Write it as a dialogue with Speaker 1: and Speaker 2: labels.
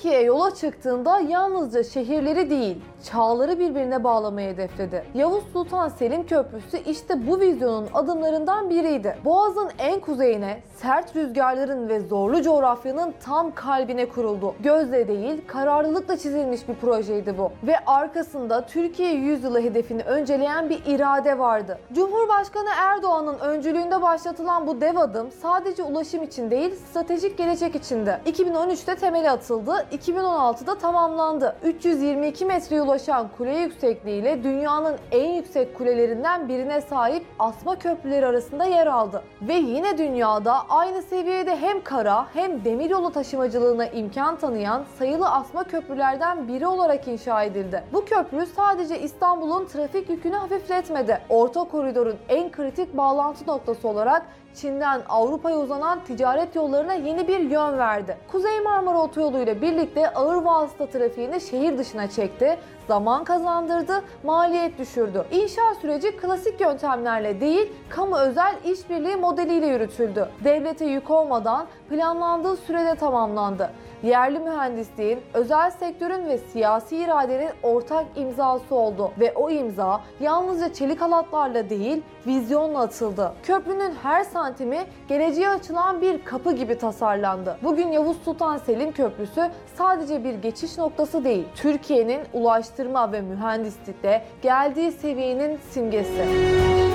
Speaker 1: Türkiye yola çıktığında yalnızca şehirleri değil, çağları birbirine bağlamayı hedefledi. Yavuz Sultan Selim Köprüsü işte bu vizyonun adımlarından biriydi. Boğaz'ın en kuzeyine, sert rüzgarların ve zorlu coğrafyanın tam kalbine kuruldu. Gözle değil, kararlılıkla çizilmiş bir projeydi bu. Ve arkasında Türkiye yüzyılı hedefini önceleyen bir irade vardı. Cumhurbaşkanı Erdoğan'ın öncülüğünde başlatılan bu dev adım sadece ulaşım için değil, stratejik gelecek içindi. 2013'te temeli atıldı, 2016'da tamamlandı. 322 metreye ulaşan kule yüksekliğiyle dünyanın en yüksek kulelerinden birine sahip asma köprüleri arasında yer aldı. Ve yine dünyada aynı seviyede hem kara hem demiryolu taşımacılığına imkan tanıyan sayılı asma köprülerden biri olarak inşa edildi. Bu köprü sadece İstanbul'un trafik yükünü hafifletmedi. Orta koridorun en kritik bağlantı noktası olarak Çin'den Avrupa'ya uzanan ticaret yollarına yeni bir yön verdi. Kuzey Marmara Otoyolu ile birlikte ağır vasıta trafiğini şehir dışına çekti, zaman kazandırdı, maliyet düşürdü. İnşaat süreci klasik yöntemlerle değil, kamu özel işbirliği modeliyle yürütüldü. Devlete yük olmadan planlandığı sürede tamamlandı. Yerli mühendisliğin, özel sektörün ve siyasi iradenin ortak imzası oldu ve o imza yalnızca çelik halatlarla değil, vizyonla atıldı. Köprünün her santimi geleceğe açılan bir kapı gibi tasarlandı. Bugün Yavuz Sultan Selim Köprüsü sadece bir geçiş noktası değil, Türkiye'nin ulaştırma ve mühendislikte geldiği seviyenin simgesi.